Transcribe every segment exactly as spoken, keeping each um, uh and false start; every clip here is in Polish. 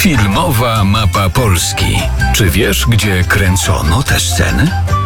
Filmowa mapa Polski. Czy wiesz, gdzie kręcono te sceny?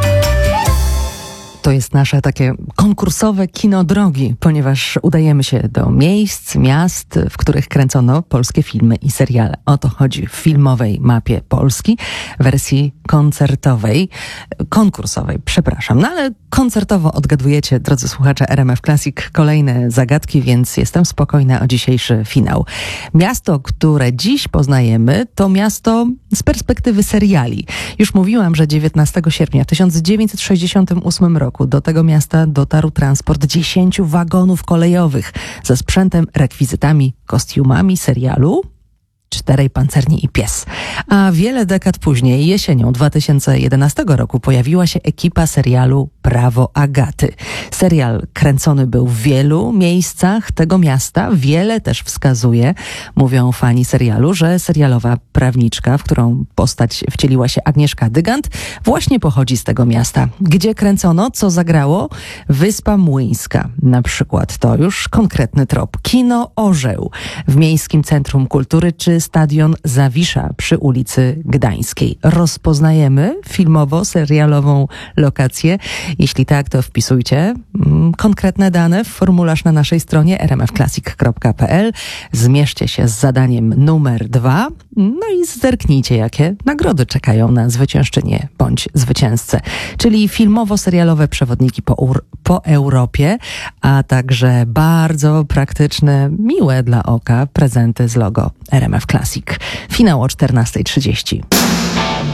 To jest nasze takie konkursowe kino drogi, ponieważ udajemy się do miejsc, miast, w których kręcono polskie filmy i seriale. O to chodzi w filmowej mapie Polski, wersji koncertowej, konkursowej, przepraszam. No ale koncertowo odgadujecie, drodzy słuchacze R M F Classic, kolejne zagadki, więc jestem spokojna o dzisiejszy finał. Miasto, które dziś poznajemy, to miasto z perspektywy seriali. Już mówiłam, że dziewiętnastego sierpnia w tysiąc dziewięćset sześćdziesiątym ósmym roku do tego miasta dotarł transport dziesięciu wagonów kolejowych ze sprzętem, rekwizytami, kostiumami serialu Czterej pancerni i pies. A wiele dekad później, jesienią dwa tysiące jedenastego roku, pojawiła się ekipa serialu Prawo Agaty. Serial kręcony był w wielu miejscach tego miasta. Wiele też wskazuje, mówią fani serialu, że serialowa prawniczka, w którą postać wcieliła się Agnieszka Dygant, właśnie pochodzi z tego miasta. Gdzie kręcono, co zagrało? Wyspa Młyńska na przykład. To już konkretny trop. Kino Orzeł w Miejskim Centrum Kultury czy Stadion Zawisza przy ulicy Gdańskiej. Rozpoznajemy filmowo-serialową lokację? Jeśli tak, to wpisujcie mm, konkretne dane w formularz na naszej stronie r m f classic kropka p l. Zmierzcie się z zadaniem numer dwa, no i zerknijcie, jakie nagrody czekają na zwyciężczynię bądź zwycięzcę. Czyli filmowo-serialowe przewodniki po, ur- po Europie, a także bardzo praktyczne, miłe dla oka prezenty z logo R M F Classic. Finał o czternasta trzydzieści.